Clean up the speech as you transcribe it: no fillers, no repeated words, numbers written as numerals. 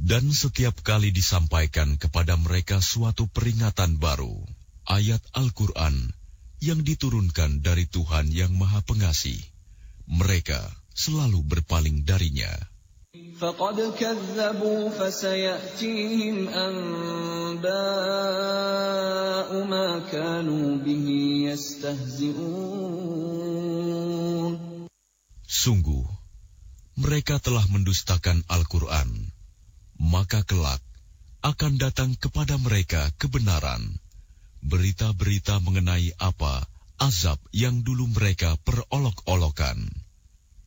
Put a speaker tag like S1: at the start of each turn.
S1: Dan setiap kali disampaikan kepada mereka suatu peringatan baru, ayat Al-Quran yang diturunkan dari Tuhan yang Maha Pengasih, mereka selalu berpaling darinya.
S2: فَقَدْ كَذَّبُوا فَسَيَأْتِيهِمْ أَنبَاءُ مَا كَانُوا بِهِ يَسْتَهْزِئُونَ.
S1: Sungguh, mereka telah mendustakan Al-Quran, maka kelak akan datang kepada mereka kebenaran, berita-berita mengenai apa azab yang dulu mereka perolok-olokan.